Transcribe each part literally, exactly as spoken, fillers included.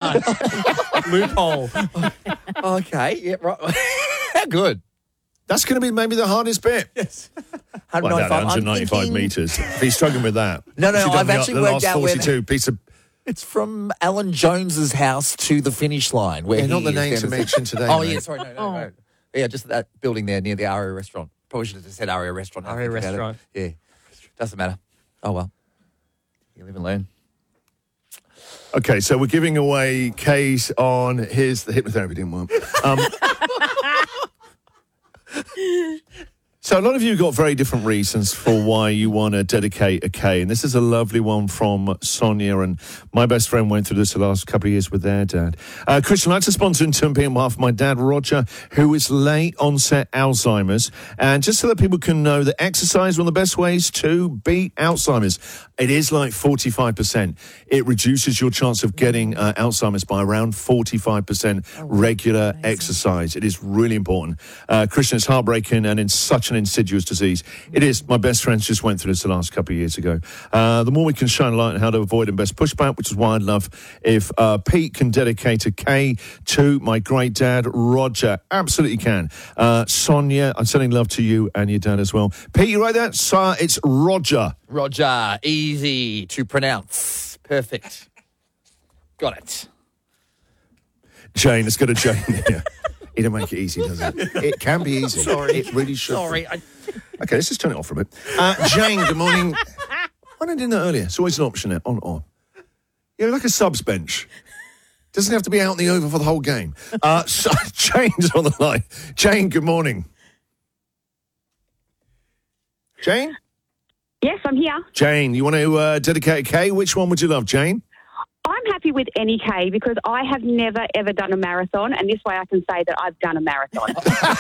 Loophole. Okay, yeah, right. How good. That's going to be maybe the hardest bit. Yes. Well, one about one hundred ninety-five thinking- metres. If he's struggling with that. No, no, What's he done I've the- actually the worked last out where the- forty-two piece of... It's from Alan Jones's house to the finish line. Where Yeah, he not the is name going to mention today, Oh, mate. yeah, sorry, no, no, no. Yeah, just that building there near the Aria restaurant. Probably should have just said Aria restaurant. now I Aria think about it. restaurant. Yeah, doesn't matter. Oh, well. You live and learn. Okay, so we're giving away K's on his... The hypnotherapy didn't work. Um, so a lot of you got very different reasons for why you want to dedicate a K, and this is a lovely one from Sonia, and my best friend went through this the last couple of years with their dad. Uh, Christian, I'd like to sponsor in turn on behalf of my dad, Roger, who is late onset Alzheimer's, and just so that people can know that exercise is one of the best ways to beat Alzheimer's. It is like forty-five percent. It reduces your chance of getting uh, Alzheimer's by around forty-five percent regular exercise. It is really important. Uh, Christian, it's heartbreaking and in such an insidious disease. It is. My best friends just went through this the last couple of years ago. Uh, the more we can shine a light on how to avoid and best push back, which is why I'd love if uh, Pete can dedicate a K to my great dad, Roger. Absolutely can. Uh, Sonia, I'm sending love to you and your dad as well. Pete, you right there? So it's Roger. Roger, easy to pronounce. Perfect. Got it. Jane, let's go to Jane here. He don't make it easy, does it? It can be easy. Sorry. It really should. Sorry. I... Okay, let's just turn it off for a bit. Uh, Jane, good morning. Why didn't I do that earlier? It's always an option there, on or off. You're like a subs bench. Doesn't have to be out in the over for the whole game. Uh, so, Jane's on the line. Jane, good morning. Jane? Yes, I'm here. Jane, you want to uh, dedicate a K? Which one would you love, Jane? I'm happy with any K because I have never, ever done a marathon, and this way I can say that I've done a marathon.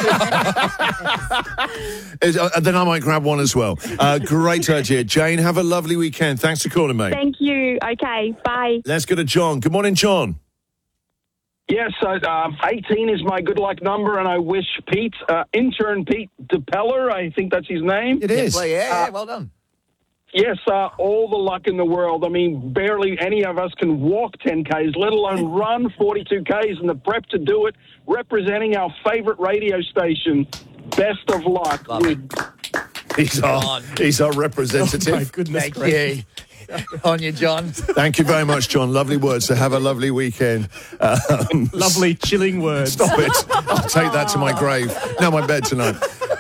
Is- uh, then I might grab one as well. Uh, great idea. Jane, have a lovely weekend. Thanks for calling, mate. Thank you. Okay, bye. Let's go to John. Good morning, John. Yes, so um, eighteen is my good luck number, and I wish Pete, uh, intern Pete DePeller, I think that's his name. It is. Well, yeah, well done. Yes, uh, all the luck in the world. I mean, barely any of us can walk ten Ks, let alone run forty-two Ks, and the prep to do it, representing our favorite radio station. Best of luck. Love it. He's our, John. he's our representative. Oh, my goodness Thank gracious. you. On you, John. Thank you very much, John. Lovely words. So have a lovely weekend. Um, Lovely, chilling words. Stop it. I'll take that to my grave. No, my bed tonight.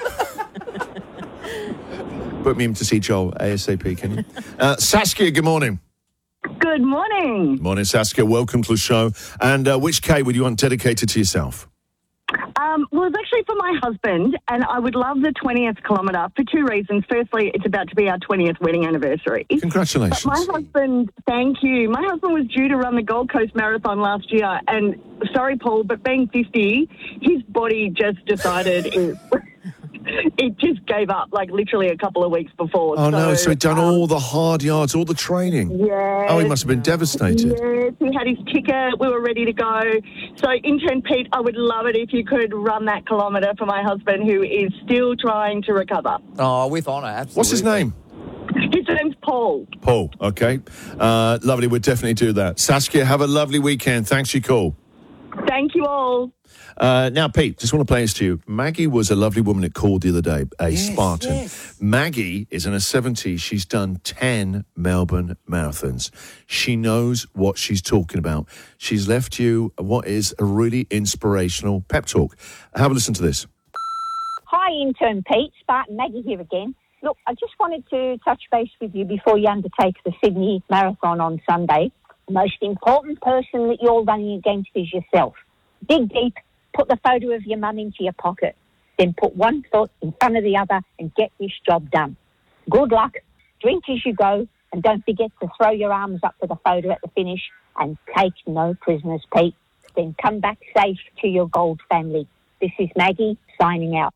Put me in to see Joel ASAP, can you? Uh, Saskia, good morning. Good morning. Morning, Saskia. Welcome to the show. And uh, which K would you want dedicated to yourself? Um, well, it's actually for my husband, and I would love the twentieth kilometre for two reasons. Firstly, it's about to be our twentieth wedding anniversary. Congratulations. But my husband, thank you. My husband was due to run the Gold Coast Marathon last year, and sorry, Paul, but being fifty, his body just decided it, it just gave up, like literally a couple of weeks before. Oh, no. So he'd done um, all the hard yards, all the training. Yeah. Oh, he must have been devastated. Yes, he had his ticket. We were ready to go. So, intern Pete, I would love it if you could run that kilometre for my husband, who is still trying to recover. Oh, with honour, absolutely. What's his name? His name's Paul. Paul. Okay. Uh, lovely. We'll definitely do that. Saskia, have a lovely weekend. Thanks for your call. Thank you all. Uh, now, Pete, just want to play this to you. Maggie was a lovely woman that called the other day, a Yes, Spartan. yes. Maggie is in her seventies. She's done ten Melbourne marathons. She knows what she's talking about. She's left you what is a really inspirational pep talk. Have a listen to this. Hi, intern Pete. Spartan Maggie here again. Look, I just wanted to touch base with you before you undertake the Sydney Marathon on Sunday. The most important person that you're running against is yourself. Dig deep, put the photo of your mum into your pocket, then put one foot in front of the other and get this job done. Good luck, drink as you go, and don't forget to throw your arms up for the photo at the finish and take no prisoners, Pete. Then come back safe to your gold family. This is Maggie signing out.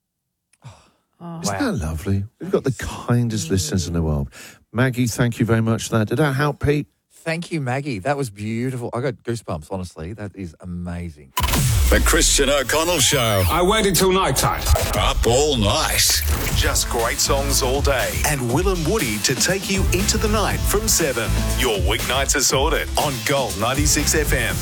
Isn't that lovely? We've got the kindest listeners in the world. Maggie, thank you very much for that. Did that help, Pete? Thank you, Maggie. That was beautiful. I got goosebumps, honestly. That is amazing. The Christian O'Connell Show. I waited till night time. Up all night. Just great songs all day. And Will and Woody to take you into the night from seven. Your weeknights are sorted on Gold ninety-six F M.